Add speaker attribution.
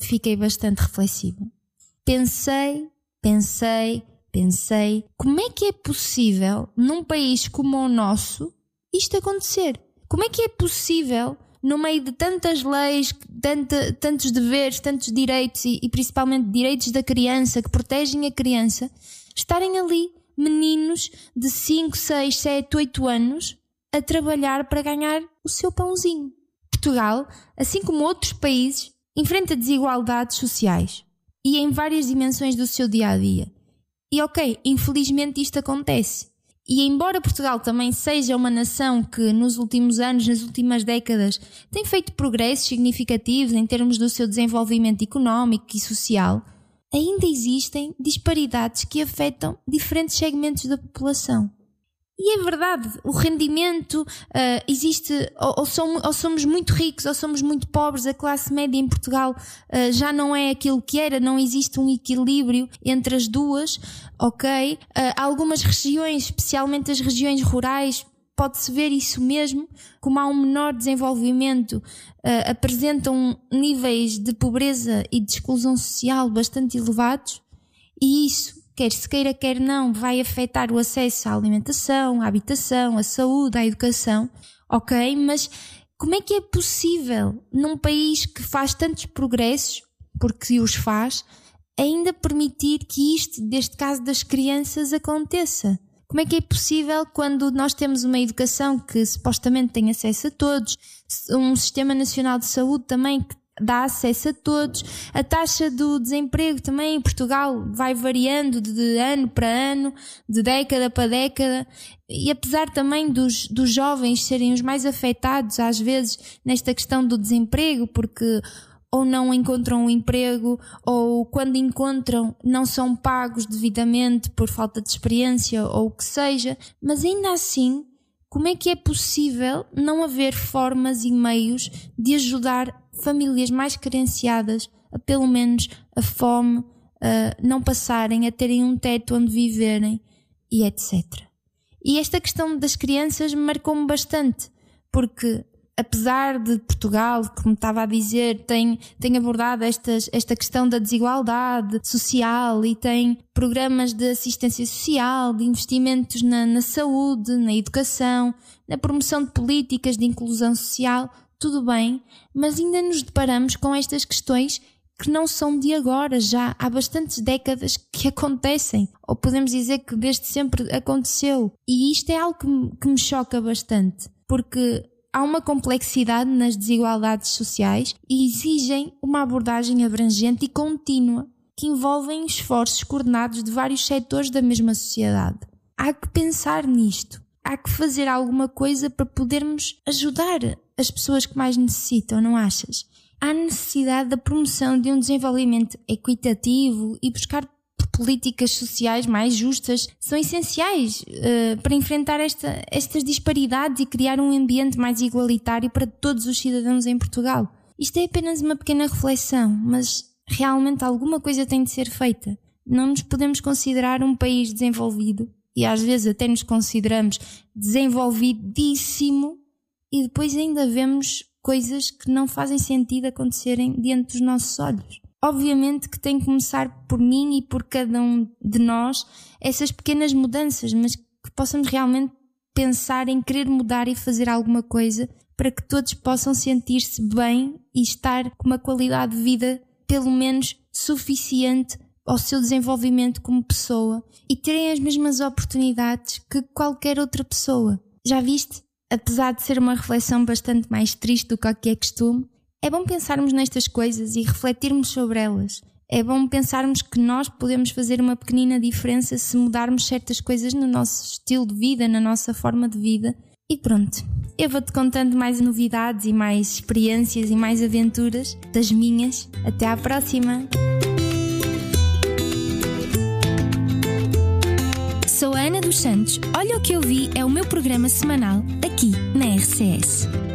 Speaker 1: fiquei bastante reflexiva. Pensei, como é que é possível num país como o nosso isto acontecer? Como é que é possível, no meio de tantas leis, tantos deveres, tantos direitos e principalmente direitos da criança que protegem a criança, estarem ali meninos de 5, 6, 7, 8 anos a trabalhar para ganhar o seu pãozinho? Portugal, assim como outros países, enfrenta desigualdades sociais e em várias dimensões do seu dia-a-dia. E infelizmente isto acontece. E embora Portugal também seja uma nação que nos últimos anos, nas últimas décadas, tem feito progressos significativos em termos do seu desenvolvimento económico e social, ainda existem disparidades que afetam diferentes segmentos da população. E é verdade, o rendimento existe, ou somos muito ricos ou somos muito pobres. A classe média em Portugal já não é aquilo que era, não existe um equilíbrio entre as duas, algumas regiões, especialmente as regiões rurais, pode-se ver isso mesmo, como há um menor desenvolvimento, apresentam níveis de pobreza e de exclusão social bastante elevados, e isso, quer se queira, quer não, vai afetar o acesso à alimentação, à habitação, à saúde, à educação, mas como é que é possível, num país que faz tantos progressos, porque os faz, ainda permitir que isto, deste caso das crianças, aconteça? Como é que é possível quando nós temos uma educação que supostamente tem acesso a todos, um sistema nacional de saúde também que dá acesso a todos, a taxa do desemprego também em Portugal vai variando de ano para ano, de década para década, e apesar também dos jovens serem os mais afetados às vezes nesta questão do desemprego, porque ou não encontram um emprego, ou quando encontram não são pagos devidamente por falta de experiência ou o que seja, mas ainda assim, como é que é possível não haver formas e meios de ajudar famílias mais carenciadas a pelo menos a fome, a não passarem, a terem um teto onde viverem e etc. E esta questão das crianças marcou-me bastante, porque apesar de Portugal, como estava a dizer, tem abordado esta questão da desigualdade social e tem programas de assistência social, de investimentos na saúde, na educação, na promoção de políticas de inclusão social, tudo bem, mas ainda nos deparamos com estas questões que não são de agora, já há bastantes décadas que acontecem, ou podemos dizer que desde sempre aconteceu. E isto é algo que me choca bastante, porque há uma complexidade nas desigualdades sociais e exigem uma abordagem abrangente e contínua que envolvem esforços coordenados de vários setores da mesma sociedade. Há que pensar nisto. Há que fazer alguma coisa para podermos ajudar as pessoas que mais necessitam, não achas? Há necessidade da promoção de um desenvolvimento equitativo e buscar políticas sociais mais justas são essenciais para enfrentar estas disparidades e criar um ambiente mais igualitário para todos os cidadãos em Portugal. Isto é apenas uma pequena reflexão, mas realmente alguma coisa tem de ser feita. Não nos podemos considerar um país desenvolvido, e às vezes até nos consideramos desenvolvidíssimo, e depois ainda vemos coisas que não fazem sentido acontecerem diante dos nossos olhos. Obviamente que tem que começar por mim e por cada um de nós essas pequenas mudanças, mas que possamos realmente pensar em querer mudar e fazer alguma coisa para que todos possam sentir-se bem e estar com uma qualidade de vida pelo menos suficiente ao seu desenvolvimento como pessoa e terem as mesmas oportunidades que qualquer outra pessoa. Já viste? Apesar de ser uma reflexão bastante mais triste do que é costume, é bom pensarmos nestas coisas e refletirmos sobre elas. É bom pensarmos que nós podemos fazer uma pequenina diferença se mudarmos certas coisas no nosso estilo de vida, na nossa forma de vida. E pronto, eu vou-te contando mais novidades e mais experiências e mais aventuras das minhas. Até à próxima! Sou a Ana dos Santos. Olha o que eu vi é o meu programa semanal aqui na RCS.